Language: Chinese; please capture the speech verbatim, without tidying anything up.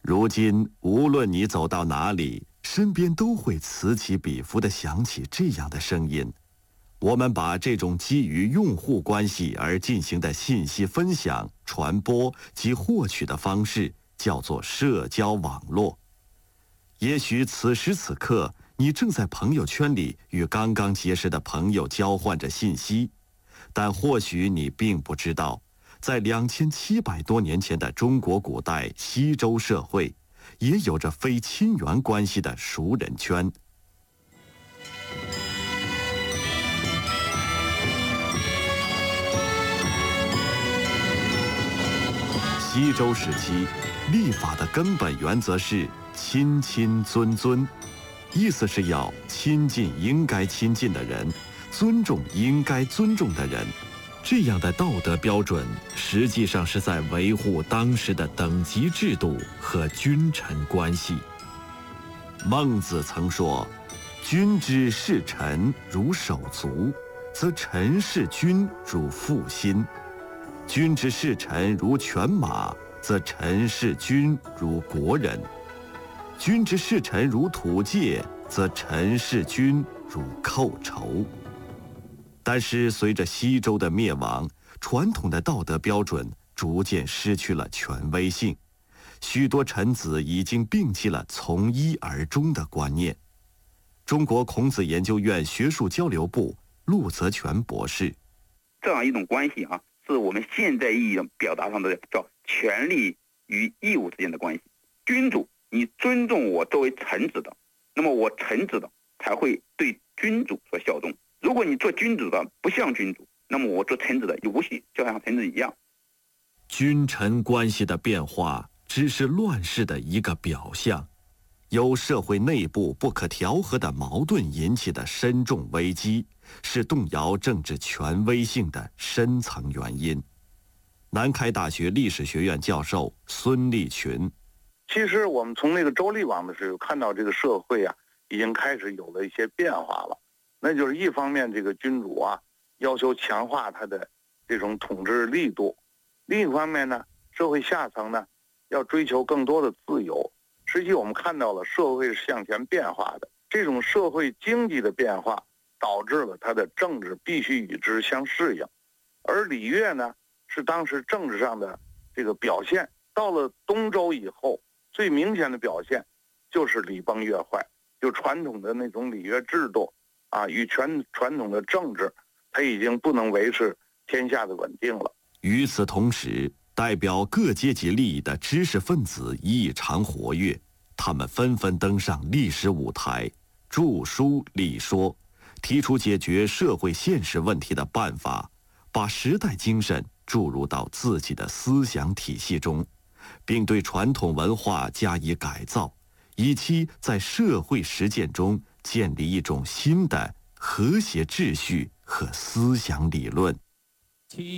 如今，无论你走到哪里，身边都会此起彼伏地响起这样的声音。我们把这种基于用户关系而进行的信息分享、传播及获取的方式叫做社交网络。也许此时此刻，你正在朋友圈里与刚刚结识的朋友交换着信息，但或许你并不知道，在两千七百多年前的中国古代西周社会，也有着非亲缘关系的熟人圈。西周时期，立法的根本原则是亲亲尊尊，意思是要亲近应该亲近的人，尊重应该尊重的人。这样的道德标准实际上是在维护当时的等级制度和君臣关系。孟子曾说：“君之视臣如手足，则臣视君如父心；君之视臣如犬马，则臣视君如国人；君之视臣如土芥，则臣视君如寇仇。”但是随着西周的灭亡，传统的道德标准逐渐失去了权威性，许多臣子已经摒弃了从一而终的观念。中国孔子研究院学术交流部陆泽全博士： 这样一种关系啊，是我们现在意义表达上的叫权利与义务之间的关系。君主，你尊重我作为臣子的，那么我臣子的才会对君主所效忠。如果你做君主的不像君主，那么我做臣子的也无需就像臣子一样。 君臣关系的变化只是乱世的一个表象，由社会内部不可调和的矛盾引起的深重危机，是动摇政治权威性的深层原因。南开大学历史学院教授孙立群： 其实我们从那个周厉王的时候看到这个社会啊，已经开始有了一些变化了。那就是一方面，这个君主啊要求强化他的这种统治力度；另一方面呢，社会下层呢要追求更多的自由。实际我们看到了社会是向前变化的，这种社会经济的变化导致了他的政治必须与之相适应。而礼乐呢，是当时政治上的这个表现。到了东周以后，最明显的表现就是礼崩乐坏，就传统的那种礼乐制度啊，与全传统的政治，它已经不能维持天下的稳定了。 与此同时，代表各阶级利益的知识分子异常活跃，他们纷纷登上历史舞台，著书立说，提出解决社会现实问题的办法，把时代精神注入到自己的思想体系中，并对传统文化加以改造，以期在社会实践中建立一种新的和谐秩序和思想理论。